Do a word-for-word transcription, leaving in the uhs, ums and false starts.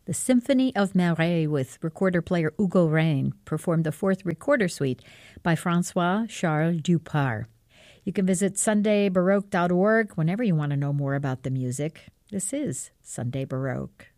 The Symphony of Marais with recorder-player Hugo Rain performed the fourth recorder suite by Francois-Charles Dupart. You can visit sunday baroque dot org whenever you want to know more about the music. This is Sunday Baroque.